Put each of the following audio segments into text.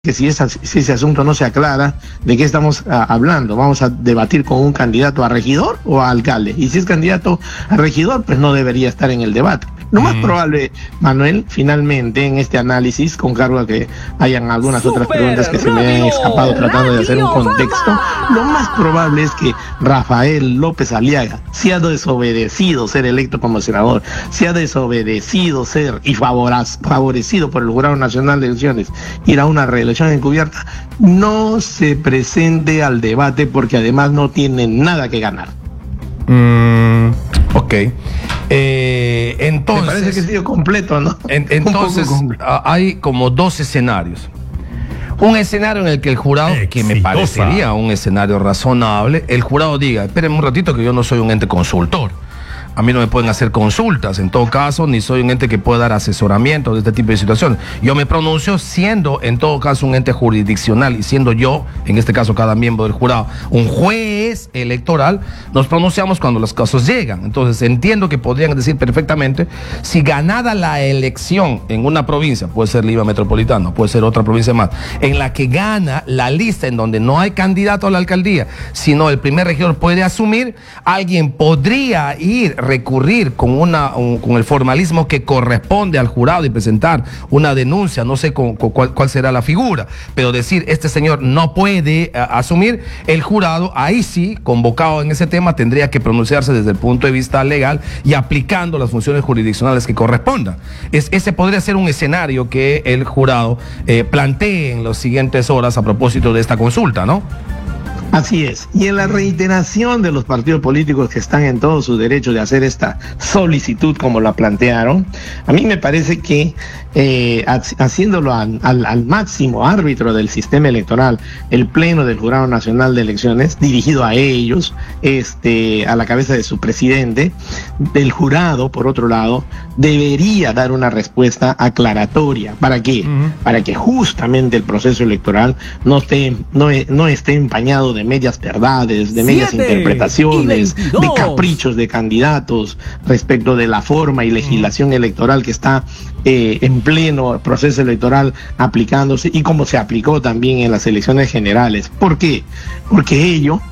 que si ese asunto no se aclara, ¿de qué estamos hablando? ¿Vamos a debatir con un candidato a regidor o a alcalde? Y si es candidato a regidor, pues no debería estar en el debate. Lo más probable, Manuel, finalmente en este análisis, con cargo a que hayan algunas otras preguntas que se me han escapado tratando de hacer un contexto, lo más probable es que Rafael López Aliaga se ha desobedecido ser electo como senador, se ha desobedecido ser y favorecido por el Jurado Nacional de Elecciones ir a una reelección encubierta, no se presente al debate porque además no tiene nada que ganar. Ok. Entonces, me parece que ha sido completo, ¿no? Entonces, hay como dos escenarios. Un escenario en el que el jurado, que me parecería un escenario razonable, el jurado diga, espérenme un ratito que yo no soy un ente consultor. A mí no me pueden hacer consultas, en todo caso, ni soy un ente que pueda dar asesoramiento de este tipo de situaciones. Yo me pronuncio siendo, en todo caso, un ente jurisdiccional y siendo yo, en este caso cada miembro del jurado, un juez electoral, nos pronunciamos cuando los casos llegan. Entonces entiendo que podrían decir perfectamente, si ganada la elección en una provincia, puede ser Lima Metropolitana, puede ser otra provincia más, en la que gana la lista en donde no hay candidato a la alcaldía, sino el primer regidor puede asumir, alguien podría recurrir con el formalismo que corresponde al jurado y presentar una denuncia, no sé cuál será la figura, pero decir, este señor no puede asumir, el jurado, ahí sí, convocado en ese tema, tendría que pronunciarse desde el punto de vista legal y aplicando las funciones jurisdiccionales que correspondan. Ese podría ser un escenario que el jurado plantee en las siguientes horas a propósito de esta consulta, ¿no? Así es. Y en la reiteración de los partidos políticos que están en todo su derecho de hacer esta solicitud como la plantearon, a mí me parece que haciéndolo al máximo árbitro del sistema electoral, el Pleno del Jurado Nacional de Elecciones, dirigido a ellos, a la cabeza de su presidente, del jurado, por otro lado, debería dar una respuesta aclaratoria. ¿Para qué? Para que justamente el proceso electoral no esté empañado de medias verdades, de medias interpretaciones, de caprichos de candidatos respecto de la forma y legislación electoral que está en pleno proceso electoral aplicándose y como se aplicó también en las elecciones generales. ¿Por qué? Porque ello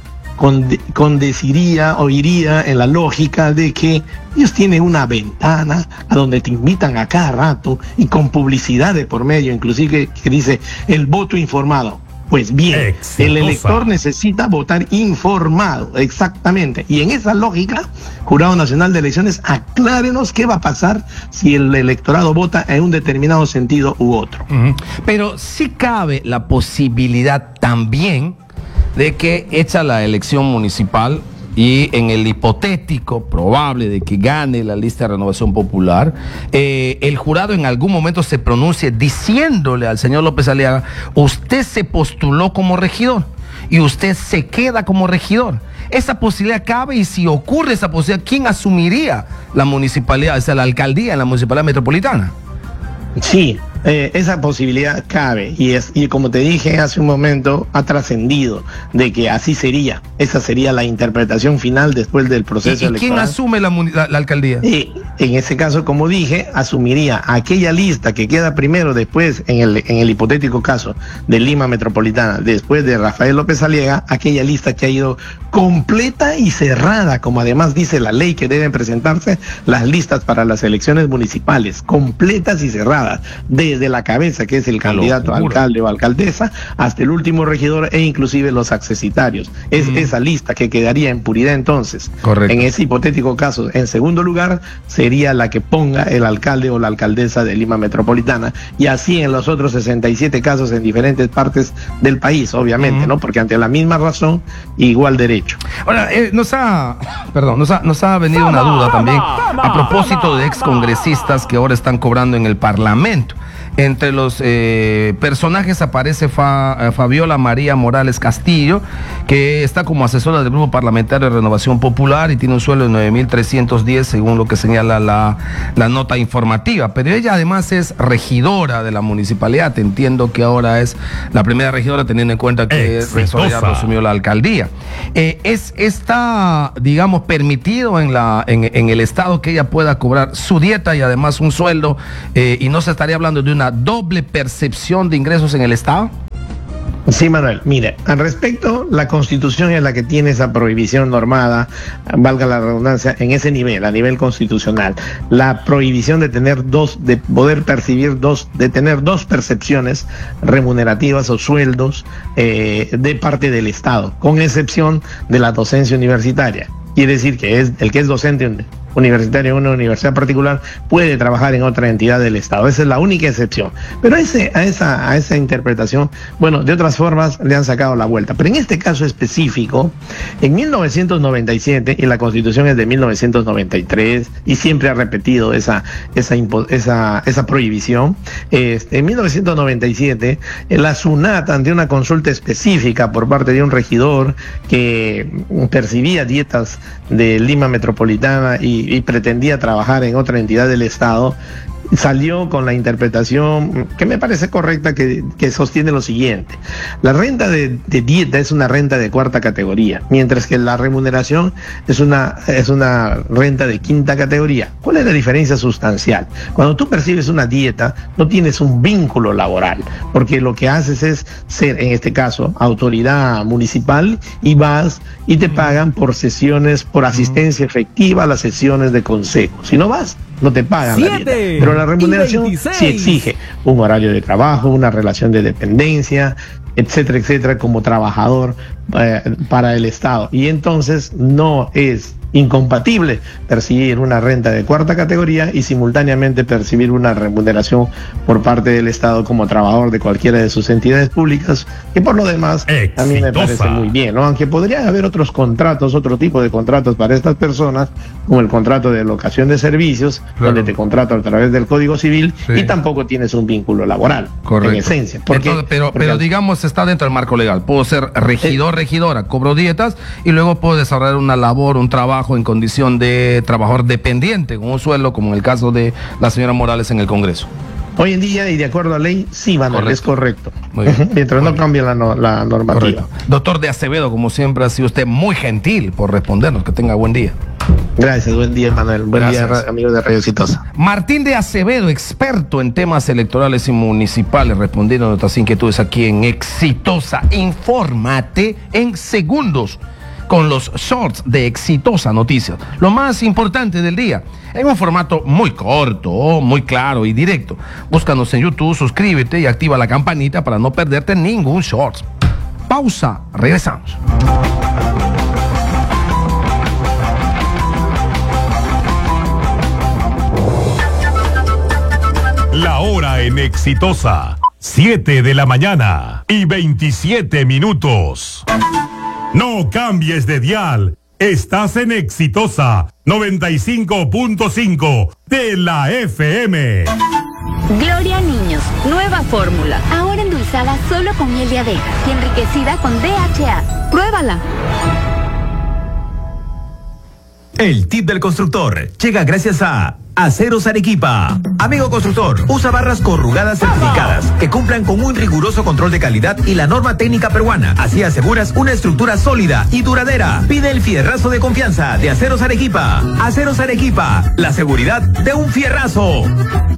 condeciría o iría en la lógica de que ellos tienen una ventana a donde te invitan a cada rato y con publicidad de por medio, inclusive que dice el voto informado. Pues bien, el elector necesita votar informado, exactamente. Y en esa lógica, Jurado Nacional de Elecciones, aclárenos qué va a pasar si el electorado vota en un determinado sentido u otro. Pero sí cabe la posibilidad también de que hecha la elección municipal y en el hipotético probable de que gane la lista de Renovación Popular, el jurado en algún momento se pronuncie diciéndole al señor López Aliaga, usted se postuló como regidor y usted se queda como regidor. Esa posibilidad cabe, y si ocurre esa posibilidad, ¿quién asumiría la municipalidad, o sea, la alcaldía en la municipalidad metropolitana? Sí, esa posibilidad cabe y como te dije hace un momento, ha trascendido de que así sería. Esa sería la interpretael final después del proceso electoral. ¿Quién asume la alcaldía? Y en ese caso, como dije, asumiría aquella lista que queda primero después, en el hipotético caso de Lima Metropolitana, después de Rafael López Aliaga, aquella lista que ha ido completa y cerrada, como además dice la ley que deben presentarse las listas para las elecciones municipales, completas y cerradas, desde la cabeza, que es el candidato a alcalde o alcaldesa, hasta el último regidor e inclusive los accesitarios. Es esa lista que quedaría en puridad entonces. Correcto. En ese hipotético caso, en segundo lugar, sería la que ponga el alcalde o la alcaldesa de Lima Metropolitana, y así en los otros 67 casos en diferentes partes del país, obviamente, ¿no? Porque ante la misma razón, igual derecho. Ahora, nos ha venido una duda también a propósito de excongresistas que ahora están cobrando en el Parlamento. Entre los personajes aparece Fabiola María Morales Castillo, que está como asesora del Grupo Parlamentario de Renovación Popular y tiene un sueldo de 9.310 según lo que señala la nota informativa. Pero ella además es regidora de la municipalidad. Entiendo que ahora es la primera regidora, teniendo en cuenta que Soledad asumió la alcaldía. ¿Está, digamos, permitido en el estado que ella pueda cobrar su dieta y además un sueldo, y no se estaría hablando de una esta doble percepción de ingresos en el Estado? Sí, Manuel. Mire, al respecto, la Constitución es la que tiene esa prohibición normada, valga la redundancia, en ese nivel, a nivel constitucional. La prohibición de tener de poder percibir de tener dos percepciones remunerativas o sueldos de parte del Estado, con excepción de la docencia universitaria. Quiere decir que el que es docente universitario en una universidad particular puede trabajar en otra entidad del Estado. Esa es la única excepción. Pero a esa interpretación, bueno, de otras formas le han sacado la vuelta. Pero en este caso específico, en 1997, y la Constitución es de 1993, y siempre ha repetido esa prohibición, en 1997, la SUNAT, ante una consulta específica por parte de un regidor que percibía dietas de Lima Metropolitana y pretendía trabajar en otra entidad del Estado, salió con la interpretación que me parece correcta, que sostiene lo siguiente: la renta de dieta es una renta de cuarta categoría, mientras que la remuneración es una renta de quinta categoría. ¿Cuál es la diferencia sustancial? Cuando tú percibes una dieta, no tienes un vínculo laboral, porque lo que haces es ser, en este caso, autoridad municipal, y vas y te pagan por sesiones, por asistencia efectiva a las sesiones de consejo. Si no vas, no te pagan la dieta. Pero la remuneración sí exige un horario de trabajo, una relación de dependencia, etcétera, etcétera, como trabajador para el Estado. Y entonces no es incompatible percibir una renta de cuarta categoría y simultáneamente percibir una remuneración por parte del Estado como trabajador de cualquiera de sus entidades públicas, que por lo demás a mí me parece muy bien, ¿no? Aunque podrían haber otros contratos, otro tipo de contratos para estas personas, como el contrato de locación de servicios, claro, donde te contrato a través del Código Civil, sí, y tampoco tienes un vínculo laboral, correcto, en esencia. Entonces, pero digamos, está dentro del marco legal. Puedo ser regidora, cobro dietas y luego puedo desarrollar una labor, un trabajo en condición de trabajador dependiente, con un sueldo, como en el caso de la señora Morales en el Congreso. Hoy en día, y de acuerdo a ley, sí, Manuel, es correcto. Mientras no cambie la normativa. Correcto. Doctor de Acevedo, como siempre, ha sido usted muy gentil por respondernos. Que tenga buen día. Gracias, buen día, Manuel. Buen día, amigos de Radio Exitosa. Martín de Acevedo, experto en temas electorales y municipales, respondiendo a nuestras inquietudes aquí en Exitosa. Infórmate en segundos con los shorts de Exitosa Noticias, lo más importante del día, en un formato muy corto, muy claro y directo. Búscanos en YouTube, suscríbete y activa la campanita para no perderte ningún shorts. Pausa, regresamos. La hora en Exitosa, 7 de la mañana y 27 minutos. No cambies de dial. Estás en Exitosa 95.5 de la FM. Gloria Niños, nueva fórmula. Ahora endulzada solo con miel de abeja y enriquecida con DHA. ¡Pruébala! El tip del constructor llega gracias a Aceros Arequipa. Amigo constructor, usa barras corrugadas certificadas que cumplan con un riguroso control de calidad y la norma técnica peruana. Así aseguras una estructura sólida y duradera. Pide el fierrazo de confianza de Aceros Arequipa. Aceros Arequipa, la seguridad de un fierrazo.